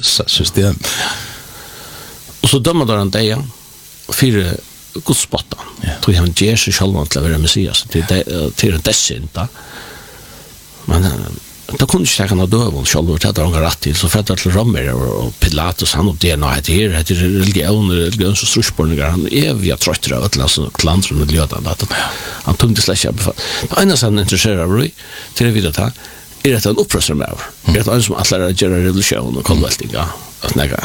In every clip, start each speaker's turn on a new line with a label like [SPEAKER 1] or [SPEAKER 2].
[SPEAKER 1] religiösa system.
[SPEAKER 2] Och så dömer de det för gudspotta. Tror han Jesus själv till att vara Messias till det dessinta. Men då kunde jag säga att döven själv och att han rätt till så för att Romer och Pilatus han och det nej det är religion så struspårningar han är via tröttra att läsa klandrum med lödan att han tog det släcka på. Det enda som intresserar mig till vidare ta är det en upprörsam över. Det är som att lära göra revolution och konvertinga att näga.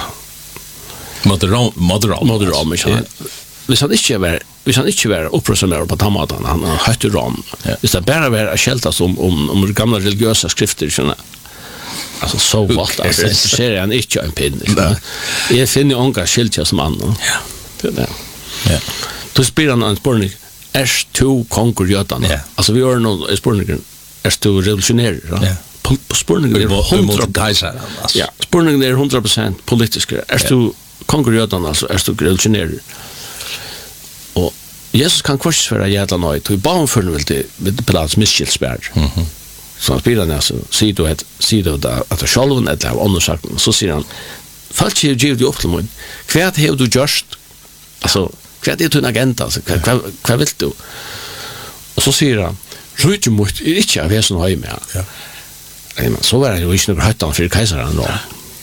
[SPEAKER 2] Moderat. Hvis han ikke var opprørsommer på tamaten, han høytte ram. Hvis det bare var skjeltas om gamla religiøse skrifter, altså så valgt, altså interesserer han ikke en pinne. Jeg finner unga skiltja som annan. Så spyr han en spørning, du konkur jødene? Altså vi gjør noen spørningen, du revolutionerer? Spørningen er 100%. Ja, spørningen er 100% politiske. Du konkur jødene, altså du revolutionerer? Og Jesus kan kvart være jævla nøyd, og i barnførende vil det Pilatus misskildsbær. Så han spyrer han, altså, sier du at det er sjolven, eller av undersøkningen, så sier han, folk ikke givet opp til meg, hva har du gjørst? Altså, hva er din agenda? Altså, hva vil du? Og så sier han, rydde mot er ikke av hesen høy med. Så var det jo ikke noe høytan for keiseren nå.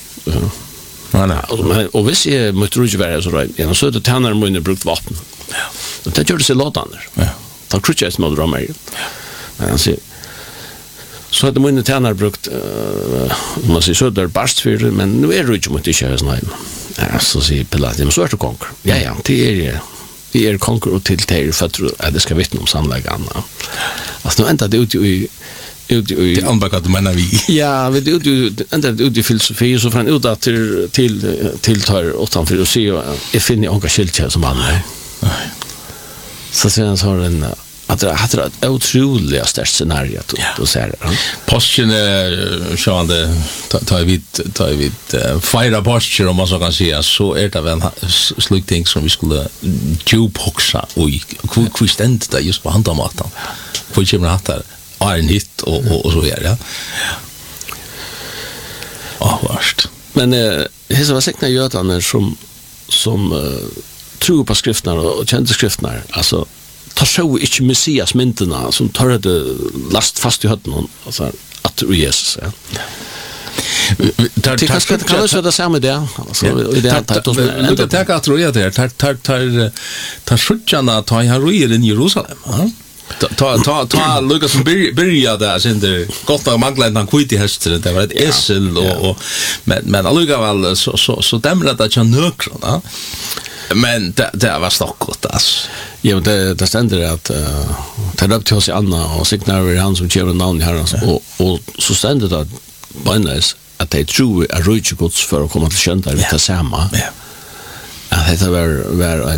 [SPEAKER 2] Og hvis jeg måtte rydde være så røy, så er det tennere munner brukt vapen. Det gjør det seg låtene. Da krutser jeg som hadde rammer. Men han sier, så hadde munner tennere brukt, man sier, så er det barst for det, men nå er det ikke mot ikke hesen høy. Så sier Pilatus, men så er det konkur. Ja, det er konkur og til det for at det skal vittne om sannleggene. Altså, nå enda det det anbakar du menar vi. Ja, vi det ut i filosofi så från ut att till tar utanför och se jag finner onka skiltja som han. Nej. Så sen så har en att det hade ett otroligt starkt scenario då säger det.
[SPEAKER 1] Posten sjönde tar vi fira posture om man så kan säga så är det väl slutting som vi skulle djuphoxa och kvistent där just på handamaten. För kommer att en hit och så är det. Värst. Men det var säkert jötarna som tror på skrifterna och kände skrifterna. Alltså tar så inte Messias mynterna som tar det last fast i hötten alltså att Jesus ja. Det kan också det samma där alltså det att ta att tro det tar skjutjarna tar han rujer i Jerusalem ta Lucas som började alltså inte gott att mangla en kvit i hästen det var ett essel och men alluga väl så dämrade att jag nökrarna men det var stockot alltså. Ja, det ständer att ta upp till oss i Anna och signar över han som ger namn här och så ständer det att bannäs att det tror är röjt Guds för att komma till kända vid det samma. Ja. Att det var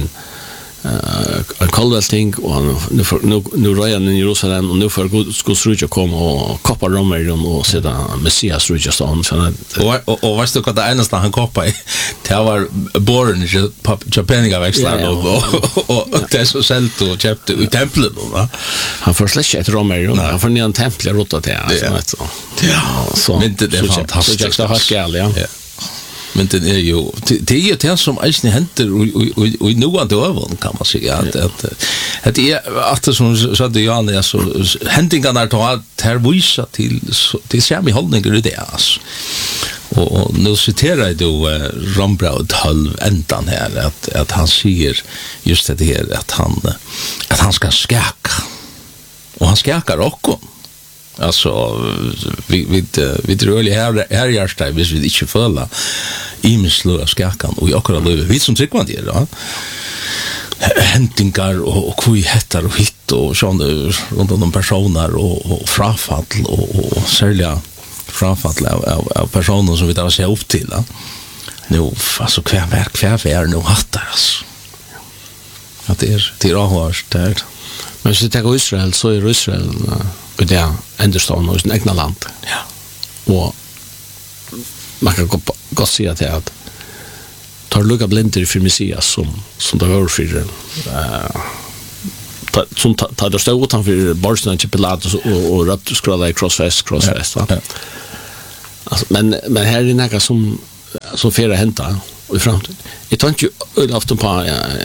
[SPEAKER 1] en kolvelting och nu röjan i Jerusalem och nu för Guds rike komma och koppa Romer och sedan Messias rike stånd och
[SPEAKER 3] varst du vad det enda han koppa i det var born i Japaniga växlar och det så sålt och köpte i templet va
[SPEAKER 2] han får släcka ett Romer han får ner en tempel rotta till alltså
[SPEAKER 3] så men det är fantastiskt
[SPEAKER 2] det har skall ja.
[SPEAKER 3] Men det är ju det som eisen händer och nuvarande över kan man säga att det är att det som så det Jan är så händingarna tar här visa till samma hållningar i det alltså. Och nu citerar du Rombrand 12 ändan här att han säger just det här att han ska skaka. Och han skakar också. Alltså vi rörlig här hjärsta hvis vi inte följa imslöa skakan och jag kan leva vi som tycker det då händingar och kui hettar och hit och sånt runt om personer och frafall och särskilt frafall av personer som vi tar sig upp till nu alltså kvar är nu hattar alltså att det är avhörst där
[SPEAKER 2] men så tar Israel så är Israel och det ändå i sin egna land. Ja. Och man kan gott säga att tar lukka blinder för Messias som det var för som tar det stå utanför borsten till Pilatus och röpt skrolla i crossfest va. Alltså men här är det några som som färra hända i framtiden. Jag tar inte ofta på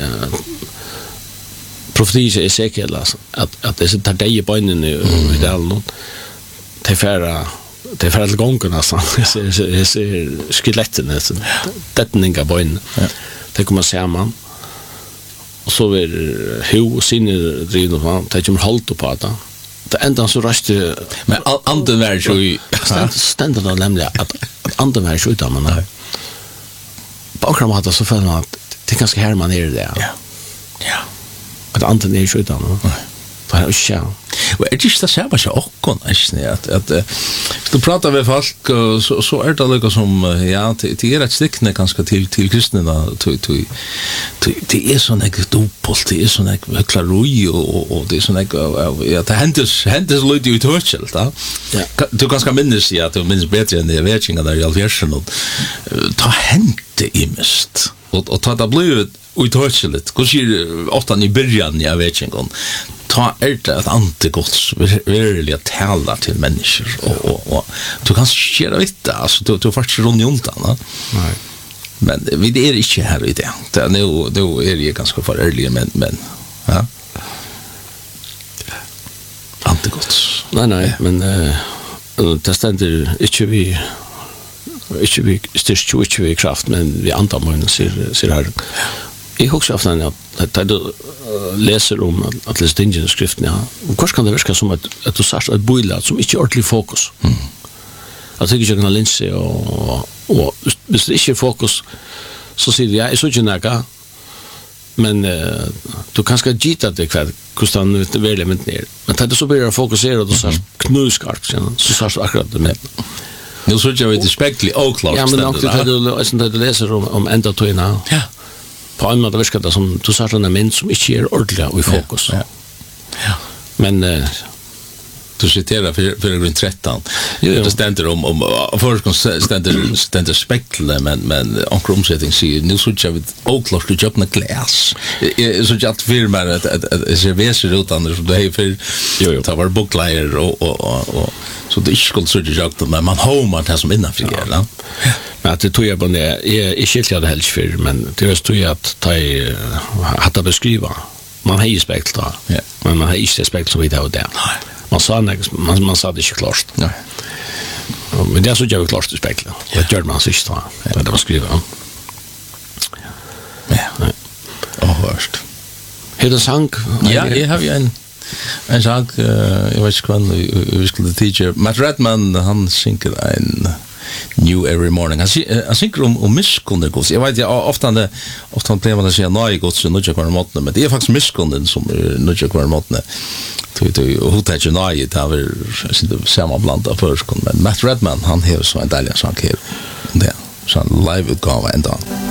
[SPEAKER 2] profetier är säkert att det sitter där i benen i delen. Det färra till gången nästan. Jag ser skeletten så detninga benen. Det kommer samman. Och så är hur sinne driver man. Det kommer hålla på det. Det enda så raste
[SPEAKER 3] men anden var så i
[SPEAKER 2] ständigt att lämna att anden var så utan man. Bakram hade så för att det kanske här man är det.
[SPEAKER 3] Ja. Ja.
[SPEAKER 2] Att anden är så utan man. Det är ju
[SPEAKER 3] och det är så bara så och att du pratar med folk så är det lika som ja det är ett stickne ganska till kristna det är sån här dopult det är sån här höklaroj och det är sån här ja det händer lite ut hörsel då du ganska minns ja du minns bättre än det vetingen där i allversen och ta hände i mist och ta det blivit ut hörselet kanske ofta i början jag vet inte ta det att antigods verkligen tala till människor och du kan skjera vitt alltså du faktiskt runt i ontan nej men vi är inte här i det då är det ganska för ärliga men ja antigods
[SPEAKER 2] nej men det ständer inte vi styrst vi kraft men vi antar man ser här jag hoppas ofta att du läser om att läsa ingen skriften ja och kanske kan det verka som att du sagt att boila som inte ordentlig fokus jag tycker jag kan linse och hvis det inte är fokus så säger jag är så genäga men du kanske gita det kvar kostar inte väl men ner men det så börjar fokusera och så knuskarpt så så akkurat det med
[SPEAKER 3] nu så jag vet spektly oklart
[SPEAKER 2] ja men också det läser om ända toina ja på en måte virker det som du sa sånne menn som ikke er ordentlig i fokus.
[SPEAKER 3] Ja.
[SPEAKER 2] Men
[SPEAKER 3] du citerar för grund 13. Det ständer om först ständer spektle men omkromsättning ser nu så jag vet oklart du jobbna glas. Så jag firmar att serverar utan det är för ta var booklayer och så det skulle så jag men man home att ha som innanför ja.
[SPEAKER 2] Men det tog jag på det är skilt jag det helst för men det är så att ta hata beskriva. Man har ju spektra. Ja. Men man har inte spekt så vidare där. Nej. Man sa det inte klart. Nej. Men det är så jag klart att spekla. Det gör man sist va. Det var skriva.
[SPEAKER 3] Ja. Hörst.
[SPEAKER 2] Hela sang.
[SPEAKER 3] Ja, jag har ju en sang jag vet inte vad vi skulle teacher. Matt Redman han sjunger en new every morning. Han synger om miskunder gods. Jag vet ofta blir man att säga nej gods så nödja kvar måttna men det är faktiskt miskunden som nödja kvar måttna. Och hur tar jag nej det har inte samma blanda förskon men Matt Redman han har så en del sån här det så live utgåva ända.